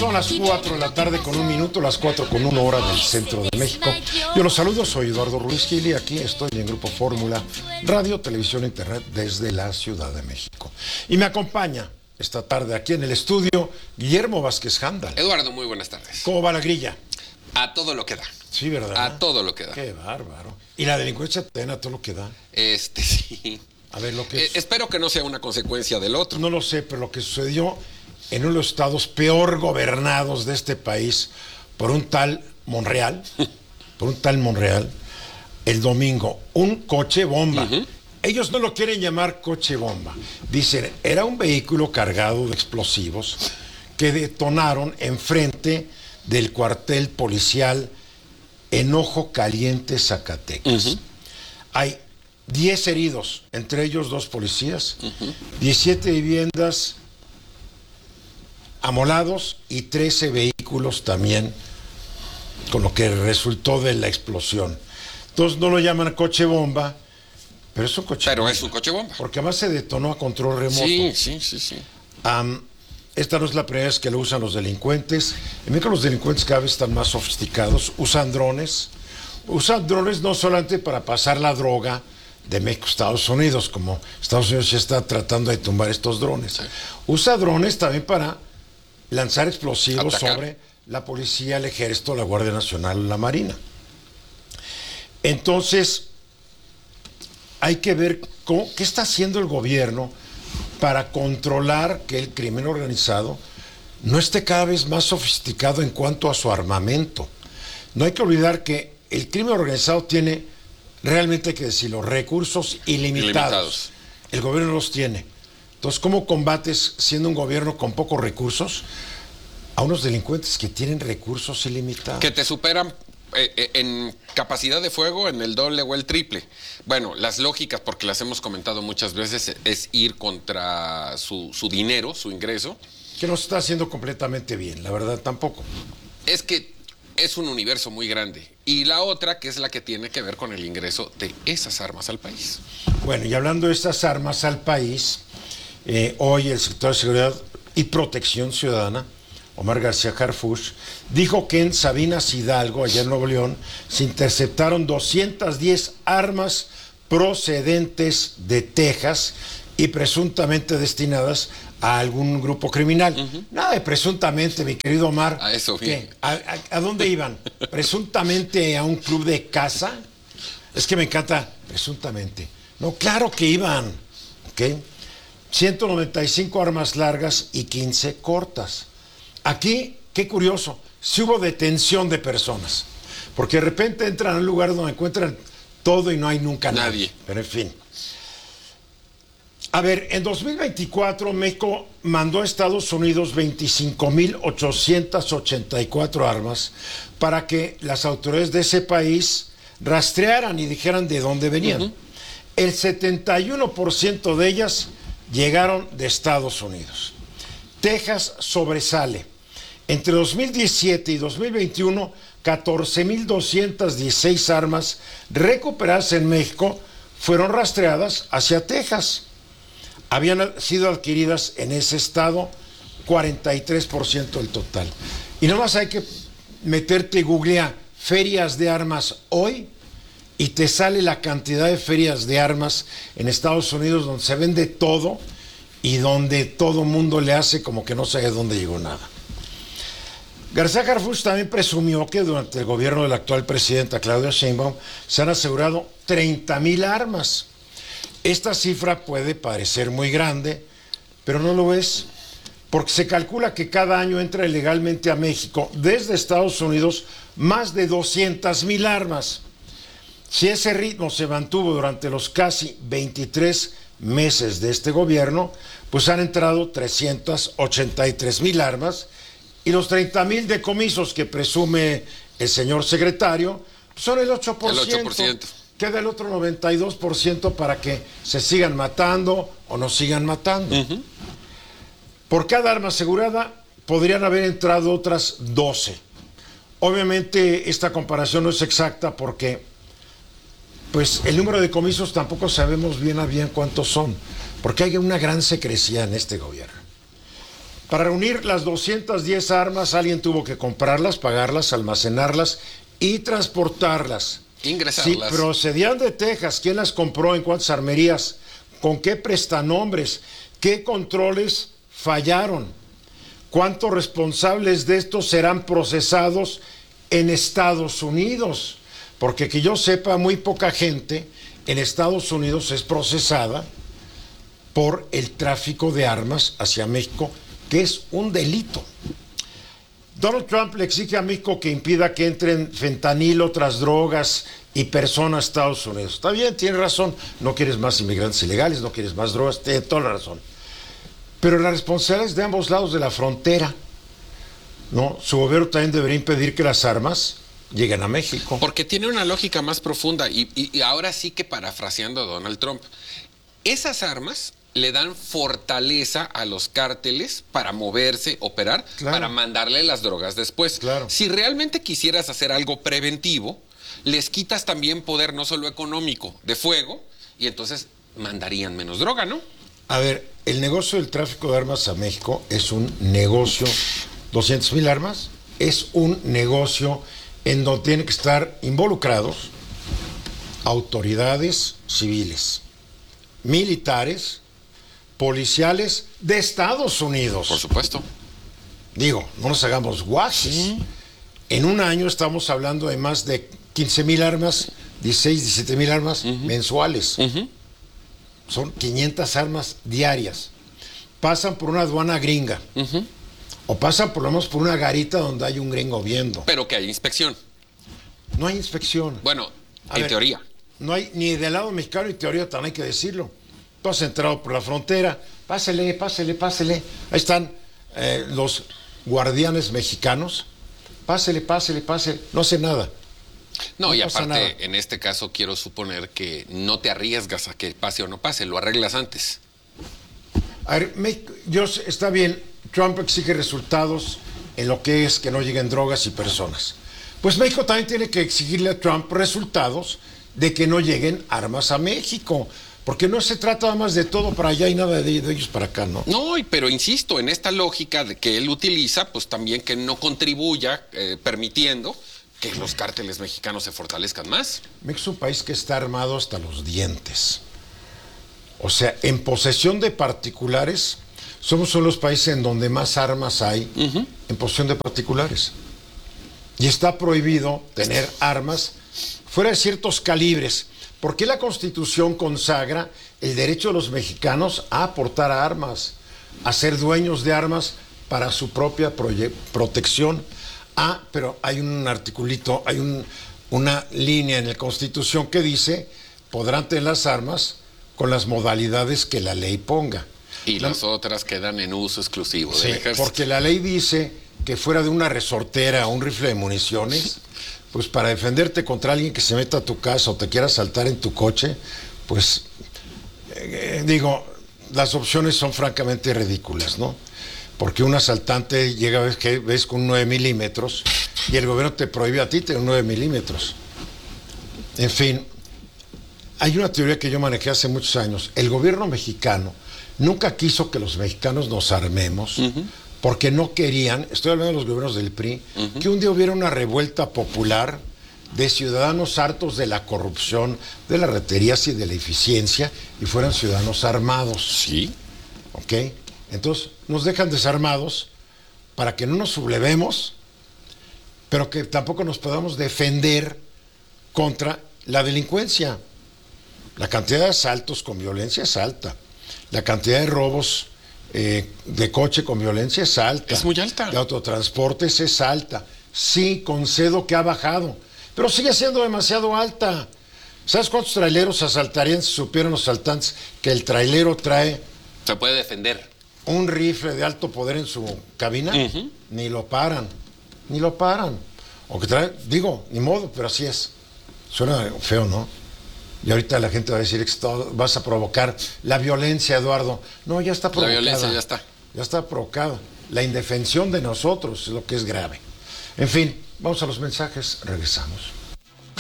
Son las 4 de la tarde con 1 minuto, las 4 con 1 hora del centro de México. Yo los saludo, soy Eduardo Ruiz Gil y aquí estoy en Grupo Fórmula, radio, televisión, internet desde la Ciudad de México. Y me acompaña esta tarde aquí en el estudio Guillermo Vázquez Handal. Eduardo, muy buenas tardes. ¿Cómo va la grilla? A todo lo que da. Sí, ¿verdad? A todo lo que da. Qué bárbaro. ¿Y la delincuencia también a todo lo que da? Sí. A ver, lo que... espero que no sea una consecuencia del otro. No lo sé, pero lo que sucedió en uno de los estados peor gobernados de este país por un tal Monreal, el domingo, un coche bomba. Ellos no lo quieren llamar coche bomba. Dicen, era un vehículo cargado de explosivos que detonaron enfrente del cuartel policial en Ojo Caliente, Zacatecas. Hay 10 heridos, entre ellos 2 policías, 17 viviendas amolados y 13 vehículos también, con lo que resultó de la explosión. Entonces no lo llaman coche bomba, pero es un coche bomba. Pero es un coche bomba. Porque además se detonó a control remoto. Sí. Esta no es la primera vez que lo usan los delincuentes. En México los delincuentes cada vez están más sofisticados. Usan drones no solamente para pasar la droga de México a Estados Unidos, como Estados Unidos ya está tratando de tumbar estos drones. Sí. Usa drones también para lanzar explosivos sobre la policía, el ejército, la Guardia Nacional, la Marina. Entonces, hay que ver qué está haciendo el gobierno para controlar que el crimen organizado no esté cada vez más sofisticado en cuanto a su armamento. No hay que olvidar que el crimen organizado tiene, realmente hay que decirlo, recursos ilimitados. El gobierno los tiene. Entonces, ¿cómo combates, siendo un gobierno con pocos recursos, a unos delincuentes que tienen recursos ilimitados? Que te superan en capacidad de fuego en el doble o el triple. Bueno, las lógicas, porque las hemos comentado muchas veces, es ir contra su dinero, su ingreso. Que no se está haciendo completamente bien, la verdad tampoco. Es que es un universo muy grande. Y la otra, que es la que tiene que ver con el ingreso de esas armas al país. Bueno, y hablando de estas armas al país, hoy el secretario de Seguridad y Protección Ciudadana, Omar García Harfuch, dijo que en Sabinas Hidalgo, allá en Nuevo León, se interceptaron 210 armas procedentes de Texas y presuntamente destinadas a algún grupo criminal. Nada de presuntamente, mi querido Omar. A eso bien. ¿A dónde iban? ¿Presuntamente a un club de caza? Es que me encanta, presuntamente. No, claro que iban. ¿Ok? 195 armas largas y 15 cortas. Aquí, qué curioso, sí hubo detención de personas, porque de repente entran a un lugar donde encuentran todo y no hay nunca nadie. Pero en fin. A ver, en 2024 México mandó a Estados Unidos 25,884 armas para que las autoridades de ese país rastrearan y dijeran de dónde venían. El 71% de ellas llegaron de Estados Unidos. Texas sobresale. Entre 2017 y 2021, 14,216 armas recuperadas en México fueron rastreadas hacia Texas. Habían sido adquiridas en ese estado 43% del total. Y nomás hay que meterte y googlear ferias de armas hoy y te sale la cantidad de ferias de armas en Estados Unidos donde se vende todo y donde todo mundo le hace como que no sabe dónde llegó nada. García Harfuch también presumió que durante el gobierno de la actual presidenta Claudia Sheinbaum se han asegurado 30,000 armas. Esta cifra puede parecer muy grande, pero no lo es, porque se calcula que cada año entra ilegalmente a México desde Estados Unidos más de 200,000 armas. Si ese ritmo se mantuvo durante los casi 23 meses de este gobierno, pues han entrado 383,000 armas y los 30,000 decomisos que presume el señor secretario son el 8%. El 8%. Queda el otro 92% para que se sigan matando o nos sigan matando. Por cada arma asegurada podrían haber entrado otras 12. Obviamente esta comparación no es exacta porque pues el número de decomisos tampoco sabemos bien a bien cuántos son, porque hay una gran secrecía en este gobierno. Para reunir las 210 armas, alguien tuvo que comprarlas, pagarlas, almacenarlas y transportarlas. Ingresarlas. Si procedían de Texas, ¿quién las compró? ¿En cuántas armerías? ¿Con qué prestanombres? ¿Qué controles fallaron? ¿Cuántos responsables de estos serán procesados en Estados Unidos? Porque que yo sepa, muy poca gente en Estados Unidos es procesada por el tráfico de armas hacia México, que es un delito. Donald Trump le exige a México que impida que entren fentanilo, otras drogas y personas a Estados Unidos. Está bien, tiene razón. No quieres más inmigrantes ilegales, no quieres más drogas, tiene toda la razón. Pero la responsabilidad es de ambos lados de la frontera, ¿no? Su gobierno también debería impedir que las armas lleguen a México. Porque tiene una lógica más profunda y ahora sí que parafraseando a Donald Trump, esas armas le dan fortaleza a los cárteles para moverse, operar, claro, para mandarle las drogas después. Claro. Si realmente quisieras hacer algo preventivo, les quitas también poder no solo económico, de fuego, y entonces mandarían menos droga, ¿no? A ver, el negocio del tráfico de armas a México es un negocio, 200,000 armas, es un negocio en donde tienen que estar involucrados autoridades civiles, militares, policiales de Estados Unidos. Por supuesto. Digo, no nos hagamos guajes. En un año estamos hablando de más de 15,000 armas, 16, 17,000 armas mensuales. Son 500 armas diarias. Pasan por una aduana gringa. O pasan por lo menos por una garita donde hay un gringo viendo. Pero que hay inspección. No hay inspección. Bueno, A ver, teoría. No hay ni del lado mexicano ni teoría, también hay que decirlo. Tú has entrado por la frontera, pásele. Ahí están los guardianes mexicanos. Pásele. No hace nada. No, y pasa aparte, nada. en este caso quiero suponer que no te arriesgas a que pase o no pase, lo arreglas antes. A ver, está bien, Trump exige resultados en lo que es que no lleguen drogas y personas. Pues México también tiene que exigirle a Trump resultados de que no lleguen armas a México. Porque no se trata nada más de todo para allá y nada de ellos para acá, ¿no? No, pero insisto, en esta lógica de que él utiliza, pues también que no contribuya permitiendo que los cárteles mexicanos se fortalezcan más. México es un país que está armado hasta los dientes. O sea, en posesión de particulares, somos uno de los países en donde más armas hay en posesión de particulares. Y está prohibido tener armas fuera de ciertos calibres. ¿Por qué la Constitución consagra el derecho de los mexicanos a portar armas, a ser dueños de armas para su propia protección? Pero hay un articulito, hay una línea en la Constitución que dice, podrán tener las armas con las modalidades que la ley ponga. Y las otras quedan en uso exclusivo Sí, del ejército. porque la ley dice que fuera de una resortera o un rifle de municiones, pues para defenderte contra alguien que se meta a tu casa o te quiera asaltar en tu coche, pues las opciones son francamente ridículas, ¿no? Porque un asaltante llega, ves con un 9 milímetros y el gobierno te prohíbe a ti tener un 9 milímetros. En fin, hay una teoría que yo manejé hace muchos años. El gobierno mexicano nunca quiso que los mexicanos nos armemos, porque no querían, estoy hablando de los gobiernos del PRI, que un día hubiera una revuelta popular de ciudadanos hartos de la corrupción, de las raterías y de la eficiencia, y fueran ciudadanos armados. Sí. ¿Ok? Entonces, nos dejan desarmados para que no nos sublevemos, pero que tampoco nos podamos defender contra la delincuencia. La cantidad de asaltos con violencia es alta. La cantidad de robos de coche con violencia es alta. Es muy alta. De autotransportes es alta. Sí, concedo que ha bajado, pero sigue siendo demasiado alta. ¿Sabes cuántos traileros asaltarían si supieran los asaltantes que el trailero trae Se puede defender. un rifle de alto poder en su cabina? Ni lo paran. O que trae, ni modo, pero así es. Suena feo, ¿no? Y ahorita la gente va a decir que vas a provocar la violencia, Eduardo. No, ya está provocada. La violencia ya está. Ya está provocada. La indefensión de nosotros es lo que es grave. En fin, vamos a los mensajes, regresamos.